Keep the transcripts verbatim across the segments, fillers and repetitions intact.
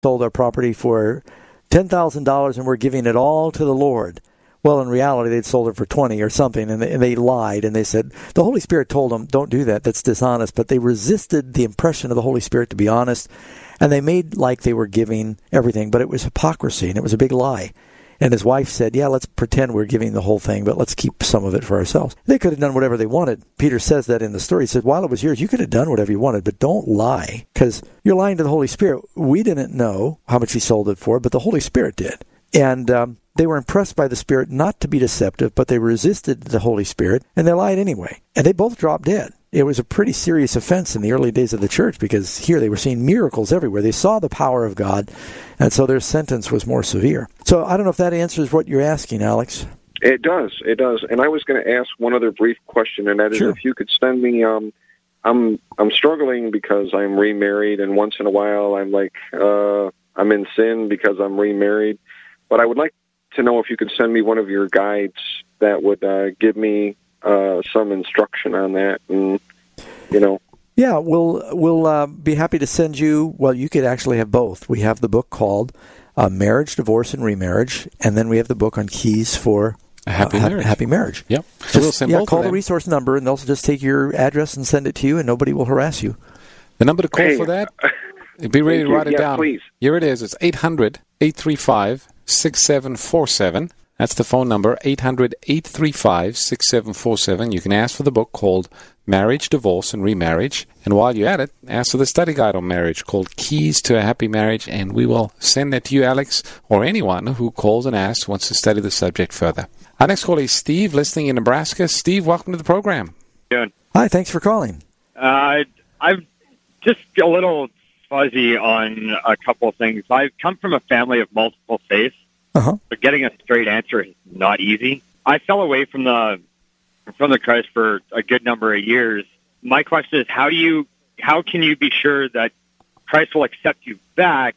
sold our property for ten thousand dollars and we're giving it all to the Lord. Well, in reality, they'd sold it for twenty or something, and they, and they lied, and they said, the Holy Spirit told them, don't do that, that's dishonest, but they resisted the impression of the Holy Spirit to be honest, and they made like they were giving everything, but it was hypocrisy, and it was a big lie. And his wife said, yeah, let's pretend we're giving the whole thing, but let's keep some of it for ourselves. They could have done whatever they wanted. Peter says that in the story. He said, while it was yours, you could have done whatever you wanted, but don't lie, because you're lying to the Holy Spirit. We didn't know how much he sold it for, but the Holy Spirit did. And um, they were impressed by the Spirit not to be deceptive, but they resisted the Holy Spirit, and they lied anyway. And they both dropped dead. It was a pretty serious offense in the early days of the church, because here they were seeing miracles everywhere. They saw the power of God, and so their sentence was more severe. So I don't know if that answers what you're asking, Alex. It does, it does. And I was going to ask one other brief question, and that is, sure, if you could send me, um, I'm I'm struggling because I'm remarried, and once in a while I'm like, uh, I'm in sin because I'm remarried. But I would like to know if you could send me one of your guides that would uh, give me uh, some instruction on that, and, you know. Yeah, we'll, we'll uh, be happy to send you, well, you could actually have both. We have the book called uh, Marriage, Divorce, and Remarriage, and then we have the book on keys for a happy uh, marriage. Happy marriage. Yep. Just, so we'll send yeah, both call of the resource number, and they'll just take your address and send it to you, and nobody will harass you. The number to call hey, for that, be ready to you. write it yeah, down. Please. Here it is. It's eight hundred, eight three five, six seven four seven. That's the phone number, eight hundred, eight three five, six seven four seven. You can ask for the book called Marriage, Divorce, and Remarriage. And while you're at it, ask for the study guide on marriage called Keys to a Happy Marriage, and we will send that to you, Alex, or anyone who calls and asks, wants to study the subject further. Our next caller is Steve, listening in Nebraska. Steve, welcome to the program. Good. Hi, thanks for calling. Uh, I'm just a little fuzzy on a couple of things. I've come from a family of multiple faiths, Uh-huh. but getting a straight answer is not easy. I fell away from the from the Christ for a good number of years. My question is, how do you, how can you be sure that Christ will accept you back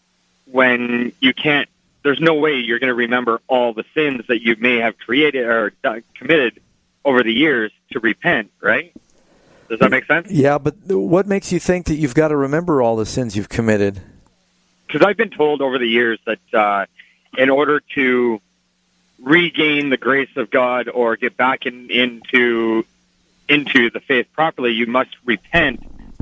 when you can't? There's no way you're going to remember all the sins that you may have created or done, committed over the years to repent, right? Does that make sense? Yeah, but what makes you think that you've got to remember all the sins you've committed? Because I've been told over the years that uh, in order to regain the grace of God or get back in, into into the faith properly, you must repent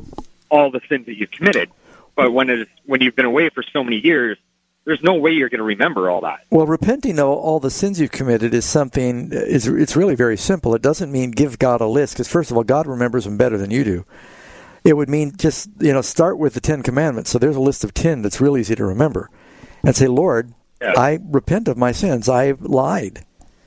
all the sins that you've committed. But when it is, when you've been away for so many years, there's no way you're going to remember all that. Well, repenting of all the sins you've committed is something, is it's really very simple. It doesn't mean give God a list, because first of all, God remembers them better than you do. It would mean just, you know, start with the Ten Commandments. So there's a list of ten that's real easy to remember. And say, Lord, yes, I repent of my sins. I've lied.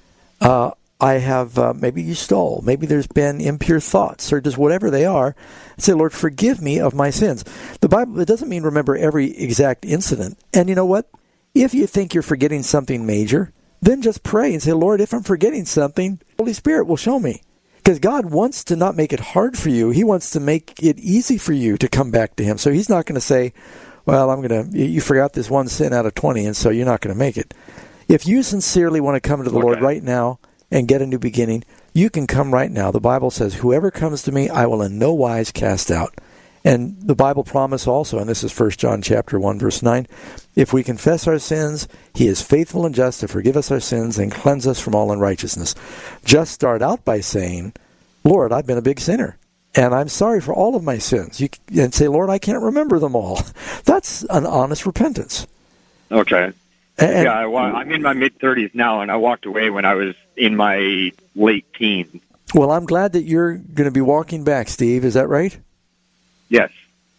Uh, I have, uh, maybe you stole. Maybe there's been impure thoughts, or just whatever they are. Say, Lord, forgive me of my sins. The Bible, it doesn't mean remember every exact incident. And you know what? If you think you're forgetting something major, then just pray and say, Lord, if I'm forgetting something, Holy Spirit will show me. Because God wants to not make it hard for you. He wants to make it easy for you to come back to Him. So He's not going to say, well, I'm going to, you forgot this one sin out of twenty, and so you're not going to make it. If you sincerely want to come to the okay. Lord right now and get a new beginning, you can come right now. The Bible says, whoever comes to me, I will in no wise cast out. And the Bible promise also, and this is First John chapter one, verse nine, if we confess our sins, He is faithful and just to forgive us our sins and cleanse us from all unrighteousness. Just start out by saying, Lord, I've been a big sinner, and I'm sorry for all of my sins. You, and say, Lord, I can't remember them all. That's an honest repentance. Okay. And, yeah, I, I'm in my mid-thirties now, and I walked away when I was in my late teens. Well, I'm glad that you're going to be walking back, Steve. Is that right? Yes.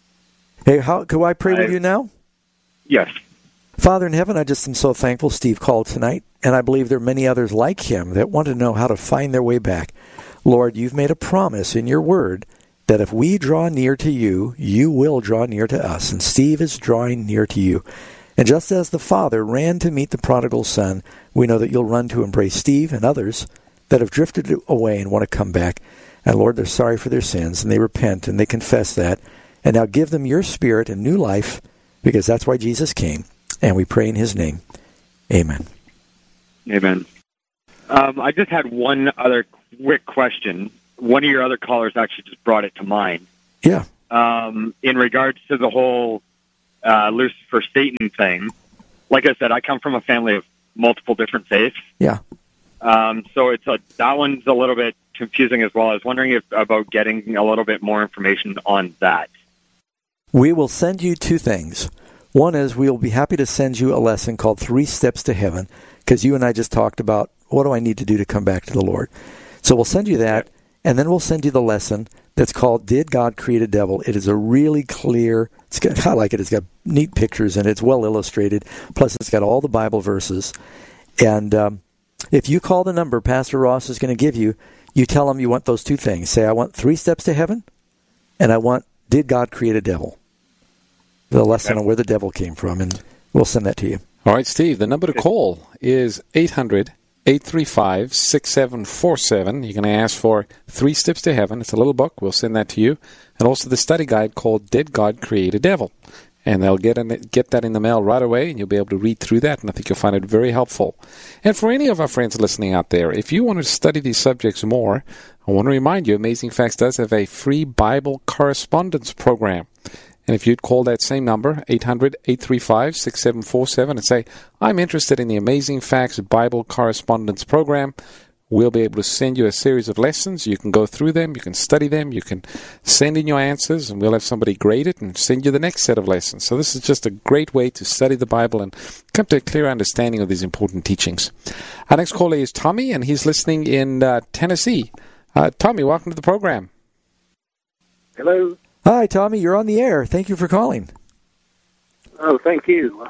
Hey, how could I pray I, with you now? Yes. Father in heaven, I just am so thankful Steve called tonight, and I believe there are many others like him that want to know how to find their way back. Lord, you've made a promise in your word that if we draw near to you, you will draw near to us, and Steve is drawing near to you. And just as the Father ran to meet the prodigal son, we know that you'll run to embrace Steve and others that have drifted away and want to come back. And Lord, they're sorry for their sins, and they repent, and they confess that. And now give them your spirit and new life, because that's why Jesus came. And we pray in His name. Amen. Amen. Um, I just had one other quick question. One of your other callers actually just brought it to mind. Yeah. Um, in regards to the whole uh, Lucifer Satan thing, like I said, I come from a family of multiple different faiths. Yeah. Um, so it's a, that one's a little bit confusing as well. I was wondering if about getting a little bit more information on that. We will send you two things. One is we will be happy to send you a lesson called Three Steps to Heaven, because you and I just talked about what do I need to do to come back to the Lord. So we'll send you that, and then we'll send you the lesson that's called Did God Create a Devil? It is a really clear, it's got, I like it, it's got neat pictures and it's well illustrated, plus it's got all the Bible verses. And um, if you call the number Pastor Ross is going to give you, you tell him you want those two things. Say, I want Three Steps to Heaven, and I want Did God Create a Devil? The lesson on where the devil came from, and we'll send that to you. All right, Steve, the number to call is eight hundred, eight three five, six seven four seven. You're going to ask for Three Steps to Heaven. It's a little book. We'll send that to you. And also the study guide called Did God Create a Devil? And they'll get in, get that in the mail right away, and you'll be able to read through that, and I think you'll find it very helpful. And for any of our friends listening out there, if you want to study these subjects more, I want to remind you, Amazing Facts does have a free Bible correspondence program. And if you'd call that same number, eight hundred, eight three five, six seven four seven, and say, I'm interested in the Amazing Facts Bible Correspondence Program, we'll be able to send you a series of lessons. You can go through them, you can study them, you can send in your answers, and we'll have somebody grade it and send you the next set of lessons. So this is just a great way to study the Bible and come to a clear understanding of these important teachings. Our next caller is Tommy, and he's listening in uh, Tennessee. Uh, Tommy, welcome to the program. Hello. Hi, Tommy. You're on the air. Thank you for calling. Oh, thank you.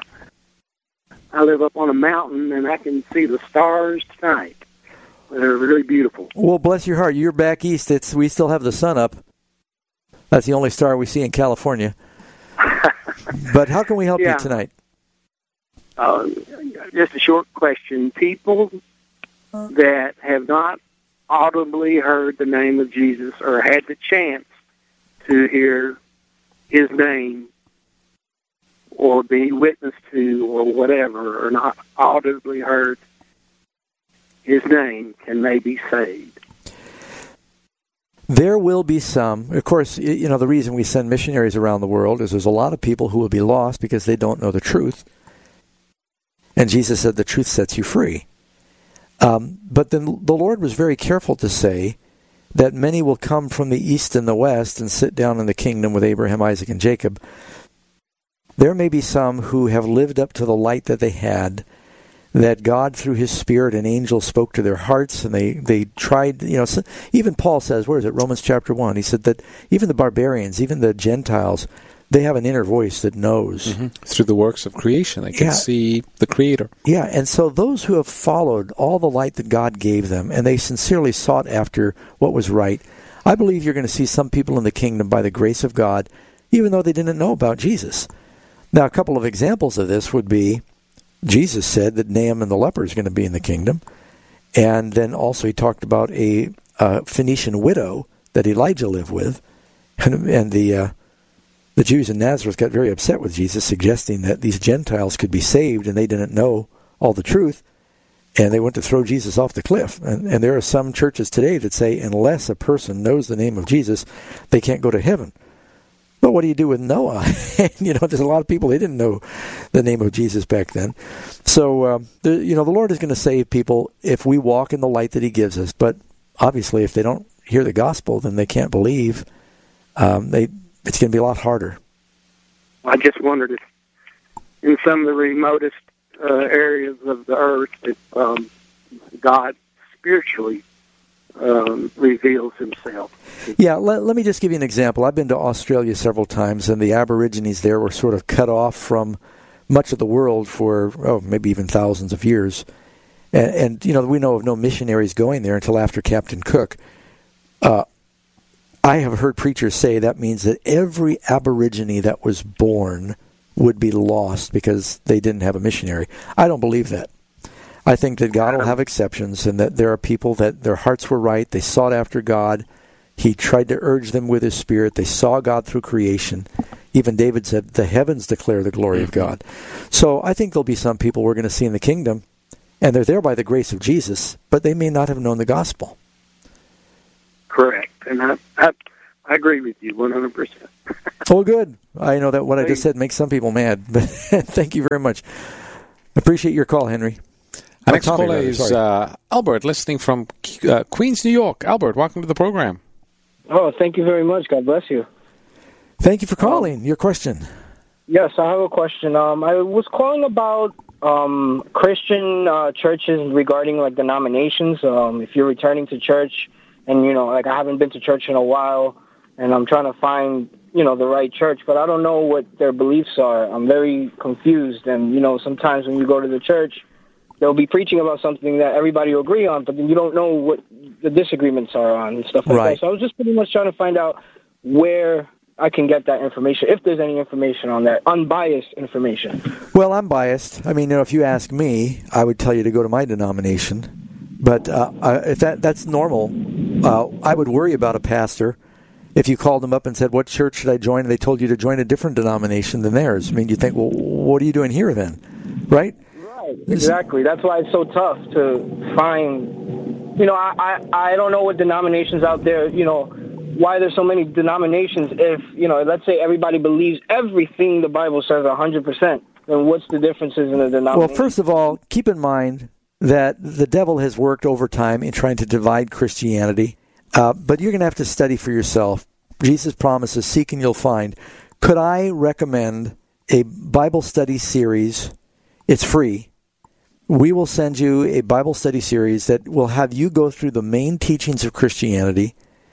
I live up on a mountain, and I can see the stars tonight. They're really beautiful. Well, bless your heart. You're back east. It's we still have the sun up. That's the only star we see in California. But how can we help yeah. you tonight? Uh, just a short question. People that have not audibly heard the name of Jesus or had the chance to hear his name or be witnessed to or whatever, or not audibly heard his name, can they be saved? There will be some. Of course, you know, the reason we send missionaries around the world is there's a lot of people who will be lost because they don't know the truth. And Jesus said the truth sets you free. Um, but then the Lord was very careful to say that many will come from the east and the west and sit down in the kingdom with Abraham, Isaac, and Jacob. There may be some who have lived up to the light that they had, that God, through his Spirit and angels, spoke to their hearts, and they, they tried, you know, even Paul says, where is it, Romans chapter one, he said that even the barbarians, even the Gentiles, they have an inner voice that knows. Mm-hmm. Through the works of creation, they can yeah. see the Creator. Yeah, and so those who have followed all the light that God gave them, and they sincerely sought after what was right, I believe you're going to see some people in the kingdom by the grace of God, even though they didn't know about Jesus. Now, a couple of examples of this would be, Jesus said that Naaman the leper is going to be in the kingdom, and then also he talked about a uh, Phoenician widow that Elijah lived with, and, and the uh, the Jews in Nazareth got very upset with Jesus, suggesting that these Gentiles could be saved, and they didn't know all the truth, and they went to throw Jesus off the cliff. And, and there are some churches today that say unless a person knows the name of Jesus, they can't go to heaven. But what do you do with Noah? You know, there's a lot of people, they didn't know the name of Jesus back then. So, uh, the, you know, the Lord is going to save people if we walk in the light that he gives us. But obviously, if they don't hear the gospel, then they can't believe. Um, they It's going to be a lot harder. I just wondered if in some of the remotest uh, areas of the earth, if um, God spiritually Um, reveals himself. Yeah, let, let me just give you an example. I've been to Australia several times, and the Aborigines there were sort of cut off from much of the world for, oh, maybe even thousands of years. And, and you know, we know of no missionaries going there until after Captain Cook. Uh, I have heard preachers say that means that every Aborigine that was born would be lost because they didn't have a missionary. I don't believe that. I think that God will have exceptions, and that there are people that their hearts were right. They sought after God. He tried to urge them with his Spirit. They saw God through creation. Even David said, the heavens declare the glory mm-hmm. of God. So I think there'll be some people we're going to see in the kingdom, and they're there by the grace of Jesus, but they may not have known the gospel. Correct. And I, I, I agree with you one hundred percent. Oh, good. I know that what I just said makes some people mad, but thank you very much. Appreciate your call, Henry. Our oh, next Tommy, caller rather, is uh, Albert, listening from uh, Queens, New York. Albert, welcome to the program. Oh, thank you very much. God bless you. Thank you for calling. Your question. Yes, I have a question. Um, I was calling about um, Christian uh, churches regarding like denominations. Um, if you're returning to church, and you know, like I haven't been to church in a while, and I'm trying to find you know the right church, but I don't know what their beliefs are. I'm very confused, and you know, sometimes when you go to the church, they'll be preaching about something that everybody will agree on, but then you don't know what the disagreements are on and stuff like right. that. So I was just pretty much trying to find out where I can get that information, if there's any information on that, unbiased information. Well, I'm biased. I mean, you know, if you ask me, I would tell you to go to my denomination. But uh, if that that's normal, uh, I would worry about a pastor if you called them up and said, what church should I join? And they told you to join a different denomination than theirs. I mean, you think, well, what are you doing here then? Right? Right, exactly. That's why it's so tough to find, you know, I, I, I don't know what denominations out there, you know, why there's so many denominations. If, you know, let's say everybody believes everything the Bible says one hundred percent, then what's the differences in the denomination? Well, first of all, keep in mind that the devil has worked over time in trying to divide Christianity, uh, but you're going to have to study for yourself. Jesus promises, seek and you'll find. Could I recommend a Bible study series? It's free. We will send you a Bible study series that will have you go through the main teachings of Christianity.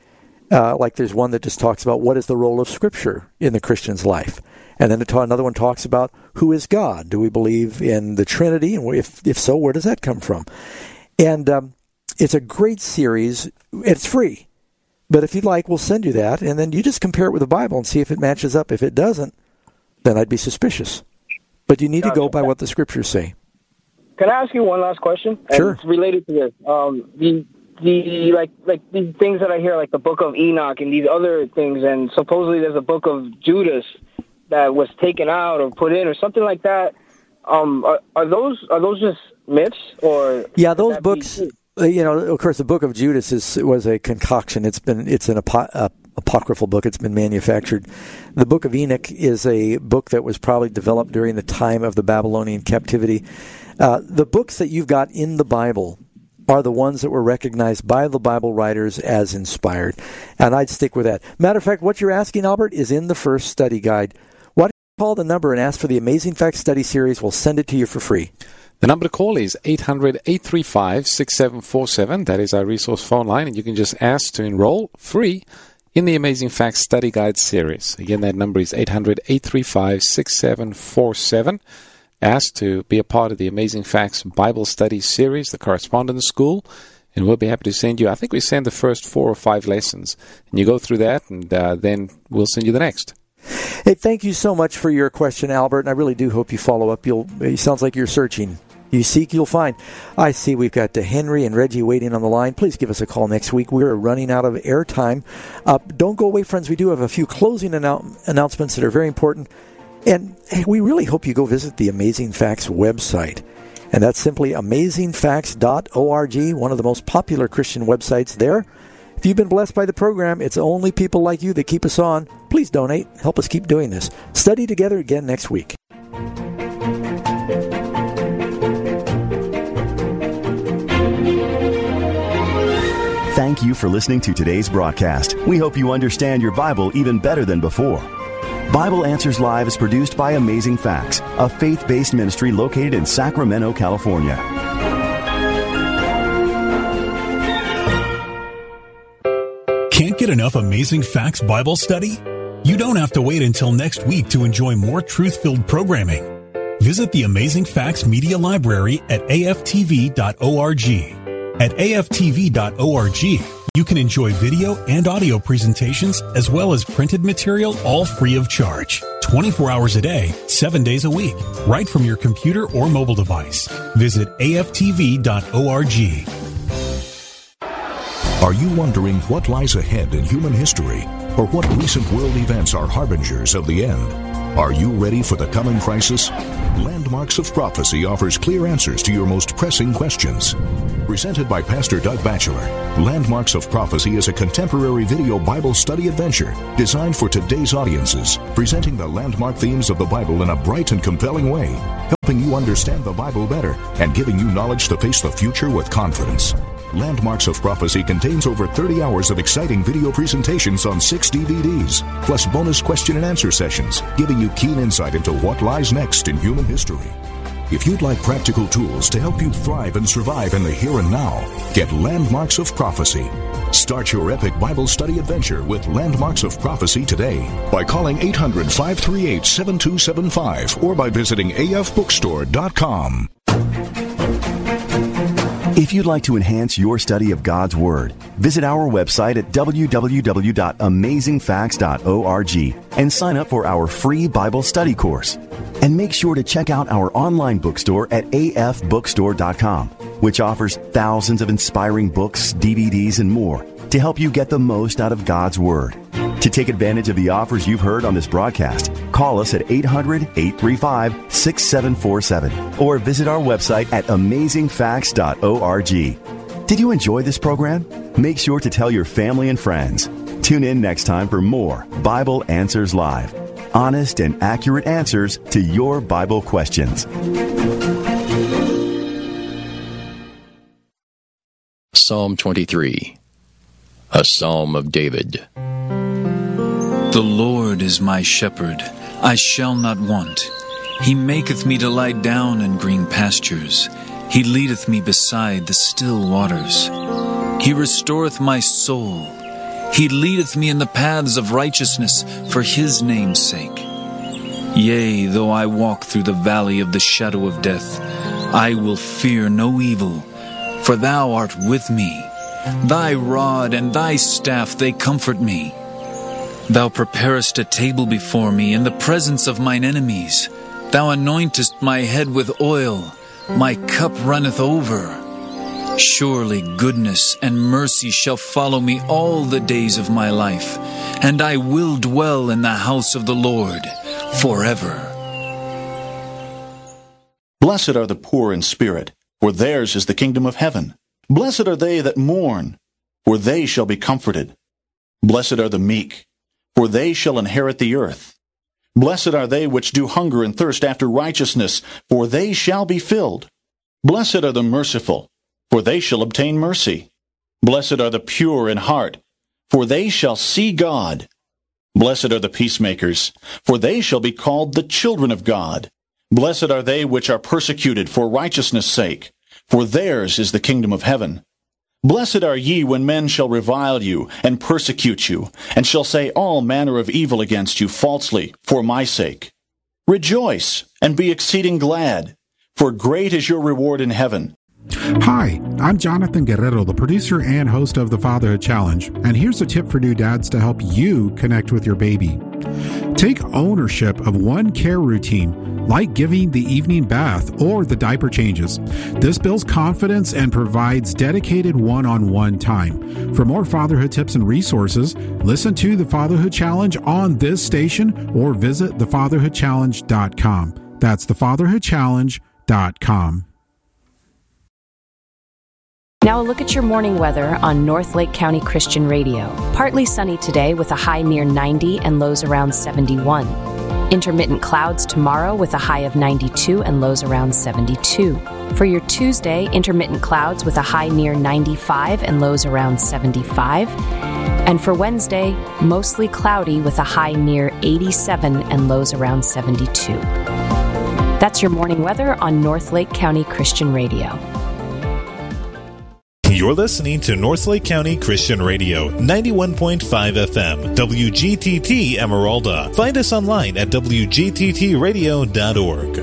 Uh, like there's one that just talks about what is the role of Scripture in the Christian's life. And then another one talks about who is God. Do we believe in the Trinity? And if, if so, where does that come from? And um, it's a great series. It's free. But if you'd like, we'll send you that. And then you just compare it with the Bible and see if it matches up. If it doesn't, then I'd be suspicious. But you need gotcha. to go by what the Scriptures say. Can I ask you one last question? Sure. And it's related to this. Um, the the like like these things that I hear, like the Book of Enoch and these other things, and supposedly there's a Book of Judas that was taken out or put in or something like that. Um, are, are those are those just myths or? Yeah, those books. You know, of course, the Book of Judas is was a concoction. It's been it's an apo- uh, apocryphal book. It's been manufactured. The Book of Enoch is a book that was probably developed during the time of the Babylonian captivity. Uh, the books that you've got in the Bible are the ones that were recognized by the Bible writers as inspired. And I'd stick with that. Matter of fact, what you're asking, Albert, is in the first study guide. Why don't you call the number and ask for the Amazing Facts Study Series? We'll send it to you for free. The number to call is eight hundred, eight three five, six seven four seven. That is our resource phone line, and you can just ask to enroll free in the Amazing Facts Study Guide series. Again, that number is eight hundred, eight three five, six seven four seven. Ask to be a part of the Amazing Facts Bible Study Series, the Correspondence School, and we'll be happy to send you. I think we send the first four or five lessons, and you go through that, and uh, then we'll send you the next. Hey, thank you so much for your question, Albert, and I really do hope you follow up. You'll. It sounds like you're searching. You seek, you'll find. I see we've got uh, Henry and Reggie waiting on the line. Please give us a call next week. We're running out of airtime. Uh, don't go away, friends. We do have a few closing annou- announcements that are very important. And hey, we really hope you go visit the Amazing Facts website. And that's simply amazing facts dot org, one of the most popular Christian websites there. If you've been blessed by the program, it's only people like you that keep us on. Please donate. Help us keep doing this. Study together again next week. Thank you for listening to today's broadcast. We hope you understand your Bible even better than before. Bible Answers Live is produced by Amazing Facts, a faith-based ministry located in Sacramento, California. Can't get enough Amazing Facts Bible study? You don't have to wait until next week to enjoy more truth-filled programming. Visit the Amazing Facts Media Library at A F T V dot org. At A F T V dot org, you can enjoy video and audio presentations as well as printed material, all free of charge. twenty-four hours a day, seven days a week, right from your computer or mobile device. Visit A F T V dot org. Are you wondering what lies ahead in human history, or what recent world events are harbingers of the end? Are you ready for the coming crisis? Landmarks of Prophecy offers clear answers to your most pressing questions. Presented by Pastor Doug Batchelor, Landmarks of Prophecy is a contemporary video Bible study adventure designed for today's audiences, presenting the landmark themes of the Bible in a bright and compelling way, helping you understand the Bible better and giving you knowledge to face the future with confidence. Landmarks of Prophecy contains over thirty hours of exciting video presentations on six D V Ds, plus bonus question and answer sessions, giving you keen insight into what lies next in human history. If you'd like practical tools to help you thrive and survive in the here and now, get Landmarks of Prophecy. Start your epic Bible study adventure with Landmarks of Prophecy today by calling eight hundred, five three eight, seven two seven five or by visiting A F bookstore dot com. If you'd like to enhance your study of God's Word, visit our website at w w w dot amazing facts dot org and sign up for our free Bible study course. And make sure to check out our online bookstore at A F bookstore dot com, which offers thousands of inspiring books, D V Ds, and more to help you get the most out of God's Word. To take advantage of the offers you've heard on this broadcast, call us at eight hundred, eight three five, six seven four seven or visit our website at amazing facts dot org. Did you enjoy this program? Make sure to tell your family and friends. Tune in next time for more Bible Answers Live. Honest and accurate answers to your Bible questions. Psalm twenty-three, a Psalm of David. The Lord is my shepherd, I shall not want. He maketh me to lie down in green pastures. He leadeth me beside the still waters. He restoreth my soul. He leadeth me in the paths of righteousness for his name's sake. Yea, though I walk through the valley of the shadow of death, I will fear no evil, for thou art with me. Thy rod and thy staff, they comfort me. Thou preparest a table before me in the presence of mine enemies. Thou anointest my head with oil. My cup runneth over. Surely goodness and mercy shall follow me all the days of my life, and I will dwell in the house of the Lord forever. Blessed are the poor in spirit, for theirs is the kingdom of heaven. Blessed are they that mourn, for they shall be comforted. Blessed are the meek, for they shall inherit the earth. Blessed are they which do hunger and thirst after righteousness, for they shall be filled. Blessed are the merciful, for they shall obtain mercy. Blessed are the pure in heart, for they shall see God. Blessed are the peacemakers, for they shall be called the children of God. Blessed are they which are persecuted for righteousness' sake, for theirs is the kingdom of heaven. Blessed are ye when men shall revile you, and persecute you, and shall say all manner of evil against you falsely, for my sake. Rejoice, and be exceeding glad, for great is your reward in heaven. Hi, I'm Jonathan Guerrero, the producer and host of the Fatherhood Challenge, and here's a tip for new dads to help you connect with your baby. Take ownership of one care routine, like giving the evening bath or the diaper changes. This builds confidence and provides dedicated one-on-one time. For more fatherhood tips and resources, listen to the Fatherhood Challenge on this station or visit the fatherhood challenge dot com. That's the fatherhood challenge dot com. Now a look at your morning weather on North Lake County Christian Radio. Partly sunny today with a high near ninety and lows around seventy-one. Intermittent clouds tomorrow with a high of ninety-two and lows around seventy-two. For your Tuesday, intermittent clouds with a high near ninety-five and lows around seventy-five. And for Wednesday, mostly cloudy with a high near eighty-seven and lows around seventy-two. That's your morning weather on North Lake County Christian Radio. You're listening to North Lake County Christian Radio, ninety-one point five F M, W G T T Emeralda. Find us online at w g t t radio dot org.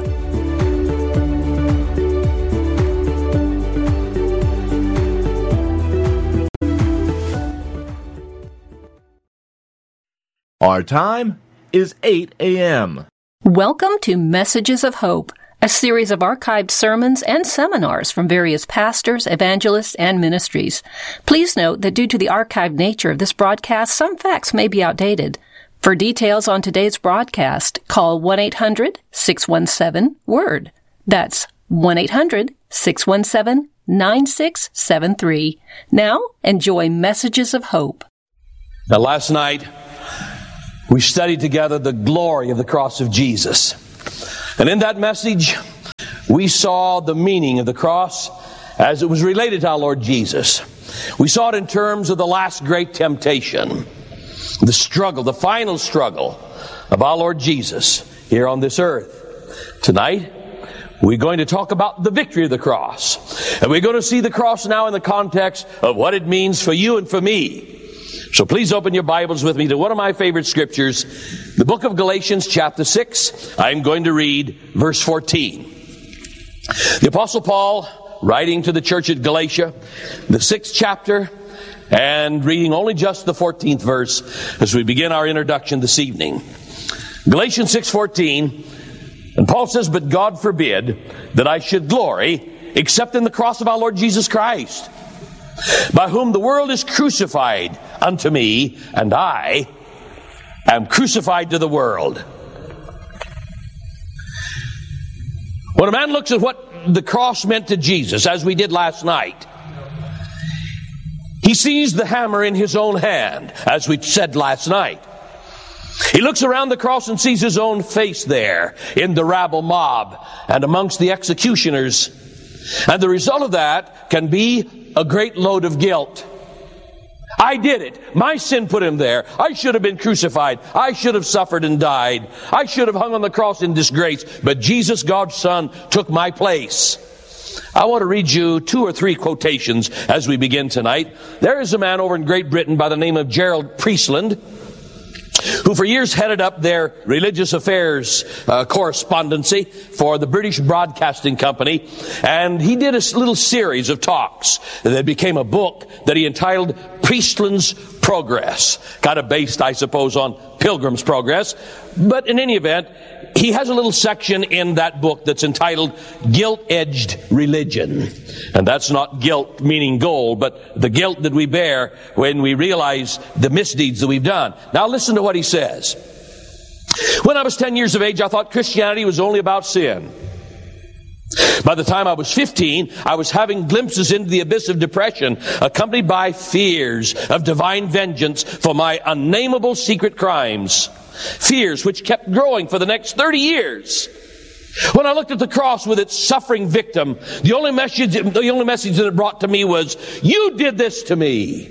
Our time is eight a.m. Welcome to Messages of Hope, a series of archived sermons and seminars from various pastors, evangelists, and ministries. Please note that due to the archived nature of this broadcast, some facts may be outdated. For details on today's broadcast, call one eight hundred six one seven WORD. That's one eight hundred six one seven nine six seven three. Now, enjoy Messages of Hope. Now, last night, we studied together the glory of the cross of Jesus. And in that message, we saw the meaning of the cross as it was related to our Lord Jesus. We saw it in terms of the last great temptation, the struggle, the final struggle of our Lord Jesus here on this earth. Tonight, we're going to talk about the victory of the cross. And we're going to see the cross now in the context of what it means for you and for me. So please open your Bibles with me to one of my favorite scriptures, the book of Galatians, chapter six. I'm going to read verse fourteen. The Apostle Paul, writing to the church at Galatia, the sixth chapter, and reading only just the fourteenth verse as we begin our introduction this evening. Galatians six fourteen, and Paul says, "But God forbid that I should glory except in the cross of our Lord Jesus Christ, by whom the world is crucified unto me, and I am crucified to the world." When a man looks at what the cross meant to Jesus, as we did last night, he sees the hammer in his own hand, as we said last night. He looks around the cross and sees his own face there in the rabble mob and amongst the executioners. And the result of that can be a great load of guilt. I did it. My sin put him there. I should have been crucified. I should have suffered and died. I should have hung on the cross in disgrace. But Jesus, God's Son, took my place. I want to read you two or three quotations as we begin tonight. There is a man over in Great Britain by the name of Gerald Priestland, who for years headed up their religious affairs uh, correspondency for the British Broadcasting Company. And he did a little series of talks that became a book that he entitled Priestland's Progress. Kind of based, I suppose, on Pilgrim's Progress. But in any event, he has a little section in that book that's entitled Guilt-Edged Religion. And that's not guilt meaning gold, but the guilt that we bear when we realize the misdeeds that we've done. Now listen to what he says. "When I was ten years of age, I thought Christianity was only about sin. By the time I was fifteen, I was having glimpses into the abyss of depression, accompanied by fears of divine vengeance for my unnameable secret crimes. Fears which kept growing for the next thirty years. When I looked at the cross with its suffering victim, the only message, the only message that it brought to me was, 'You did this to me.'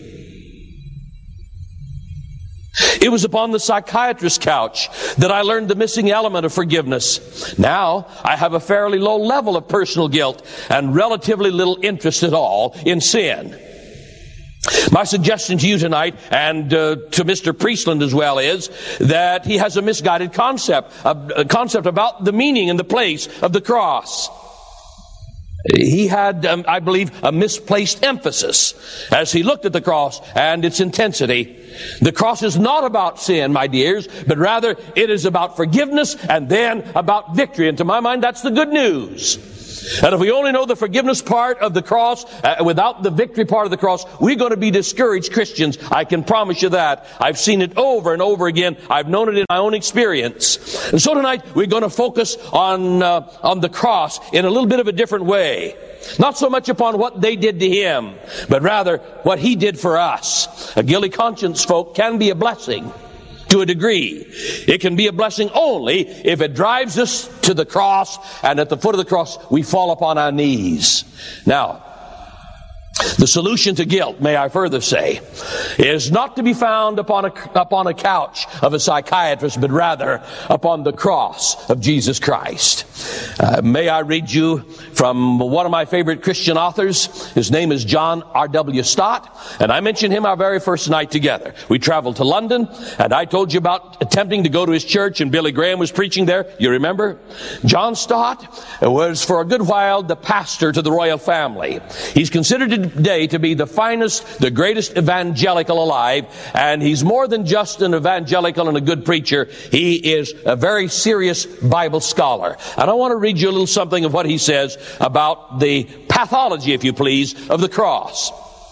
It was upon the psychiatrist's couch that I learned the missing element of forgiveness. Now, I have a fairly low level of personal guilt and relatively little interest at all in sin." My suggestion to you tonight, and uh, to Mister Priestland as well, is that he has a misguided concept, a, a concept about the meaning and the place of the cross. He had, um, I believe, a misplaced emphasis as he looked at the cross and its intensity. The cross is not about sin, my dears, but rather it is about forgiveness and then about victory. And to my mind, that's the good news. And if we only know the forgiveness part of the cross, uh, without the victory part of the cross, we're going to be discouraged Christians. I can promise you that. I've seen it over and over again. I've known it in my own experience. And so tonight, we're going to focus on, uh, on the cross in a little bit of a different way. Not so much upon what they did to him, but rather what he did for us. A guilty conscience, folk, can be a blessing. To a degree. It can be a blessing only if it drives us to the cross, and at the foot of the cross we fall upon our knees. Now, the solution to guilt, may I further say, is not to be found upon a, upon a couch of a psychiatrist, but rather upon the cross of Jesus Christ. Uh, may I read you from one of my favorite Christian authors. His name is John R W Stott, and I mentioned him our very first night together. We traveled to London, and I told you about attempting to go to his church, and Billy Graham was preaching there. You remember? John Stott was for a good while the pastor to the royal family. He's considered today to be the finest, the greatest evangelical alive, and he's more than just an evangelical and a good preacher. He is a very serious Bible scholar. And I want to read you a little something of what he says about the pathology, if you please, of the cross.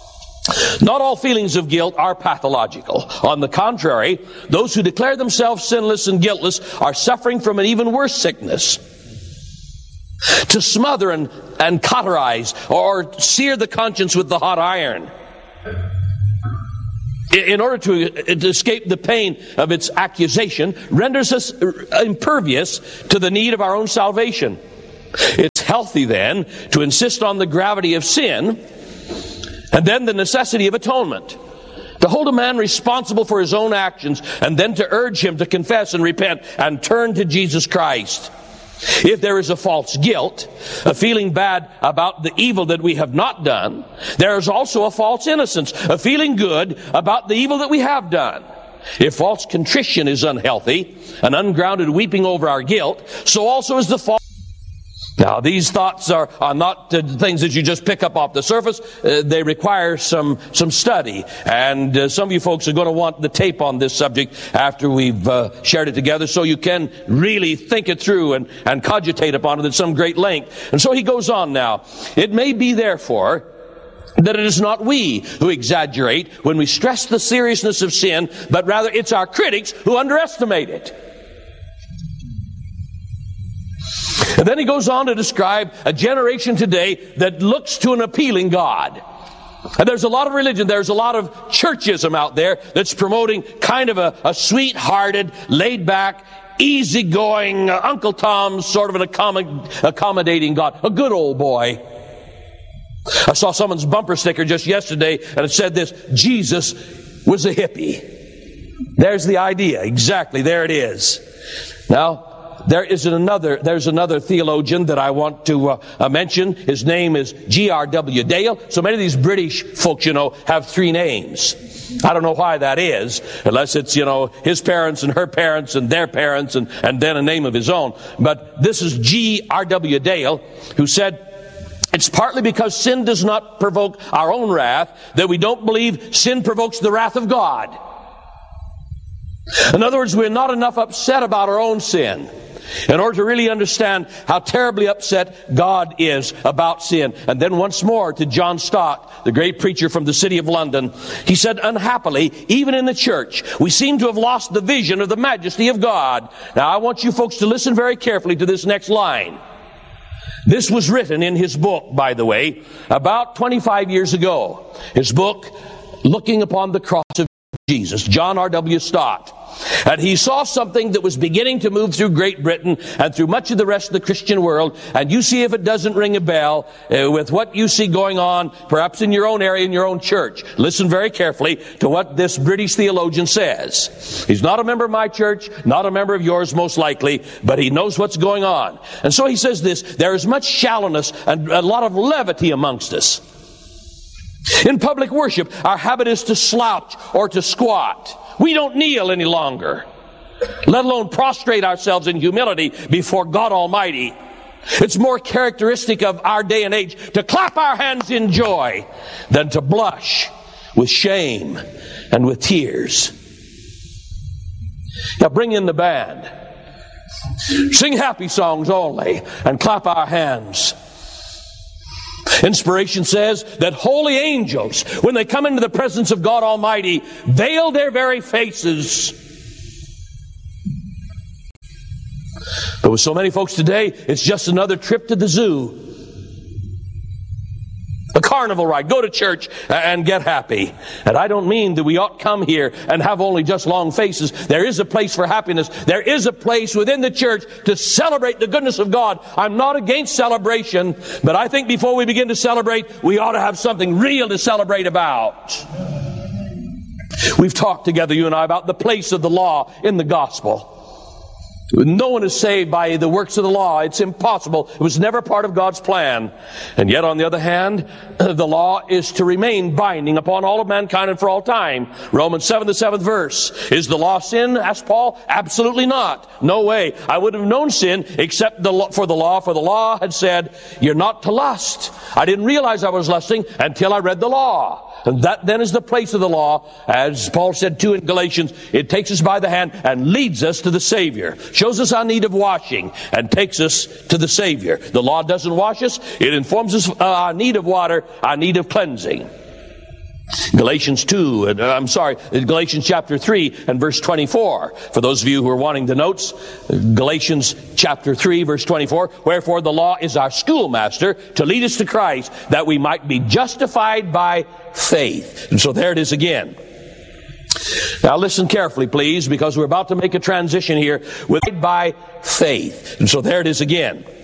Not all feelings of guilt are pathological. On the contrary, those who declare themselves sinless and guiltless are suffering from an even worse sickness. To smother and, and cauterize or sear the conscience with the hot iron in order to, to escape the pain of its accusation renders us impervious to the need of our own salvation. It's healthy then to insist on the gravity of sin and then the necessity of atonement. To hold a man responsible for his own actions and then to urge him to confess and repent and turn to Jesus Christ. If there is a false guilt, a feeling bad about the evil that we have not done, there is also a false innocence, a feeling good about the evil that we have done. If false contrition is unhealthy, an ungrounded weeping over our guilt, so also is the false. Now, these thoughts are, are not uh, things that you just pick up off the surface. Uh, they require some some study. And uh, some of you folks are going to want the tape on this subject after we've uh, shared it together, so you can really think it through and, and cogitate upon it at some great length. And so he goes on now. It may be, therefore, that it is not we who exaggerate when we stress the seriousness of sin, but rather it's our critics who underestimate it. And then he goes on to describe a generation today that looks to an appealing God. And there's a lot of religion, there's a lot of churchism out there that's promoting kind of a, a sweet-hearted, laid-back, easygoing, uh, Uncle Tom sort of an accommod- accommodating God. A good old boy. I saw someone's bumper sticker just yesterday and it said this: Jesus was a hippie. There's the idea. Exactly. There it is. Now, There is another, there's another theologian that I want to uh, uh, mention. His name is G R W Dale. So many of these British folks, you know, have three names. I don't know why that is, unless it's, you know, his parents and her parents and their parents and, and then a name of his own. But this is G R W Dale, who said, it's partly because sin does not provoke our own wrath that we don't believe sin provokes the wrath of God. In other words, we're not enough upset about our own sin in order to really understand how terribly upset God is about sin. And then once more to John Stott, the great preacher from the city of London, he said, unhappily, even in the church, we seem to have lost the vision of the majesty of God. Now, I want you folks to listen very carefully to this next line. This was written in his book, by the way, about twenty-five years ago. His book, Looking Upon the Cross of Jesus, John R W Stott. And he saw something that was beginning to move through Great Britain and through much of the rest of the Christian world. And you see if it doesn't ring a bell uh, with what you see going on, perhaps in your own area, in your own church. Listen very carefully to what this British theologian says. He's not a member of my church, not a member of yours most likely, but he knows what's going on. And so he says this: there is much shallowness and a lot of levity amongst us. In public worship, our habit is to slouch or to squat. We don't kneel any longer, let alone prostrate ourselves in humility before God Almighty. It's more characteristic of our day and age to clap our hands in joy than to blush with shame and with tears. Now bring in the band. Sing happy songs only and clap our hands. Inspiration says that holy angels, when they come into the presence of God Almighty, veil their very faces. But with so many folks today, it's just another trip to the zoo. A carnival ride. Go to church and get happy. And I don't mean that we ought to come here and have only just long faces. There is a place for happiness. There is a place within the church to celebrate the goodness of God. I'm not against celebration, but I think before we begin to celebrate, we ought to have something real to celebrate about. We've talked together, you and I, about the place of the law in the gospel. No one is saved by the works of the law. It's impossible. It was never part of God's plan. And yet, on the other hand, the law is to remain binding upon all of mankind and for all time. Romans seven, the seventh verse. Is the law sin? Asked Paul. Absolutely not. No way. I wouldn't have known sin except the, for the law, for the law had said, you're not to lust. I didn't realize I was lusting until I read the law. And that then is the place of the law. As Paul said too in Galatians, it takes us by the hand and leads us to the Savior. Shows us our need of washing and takes us to the Savior. The law doesn't wash us. It informs us of our need of water, our need of cleansing. Galatians two, and I'm sorry, Galatians chapter three and verse twenty-four. For those of you who are wanting the notes, Galatians chapter three, verse twenty-four. Wherefore the law is our schoolmaster to lead us to Christ, that we might be justified by faith. And so there it is again. Now listen carefully, please, because we're about to make a transition here with by faith. And so there it is again.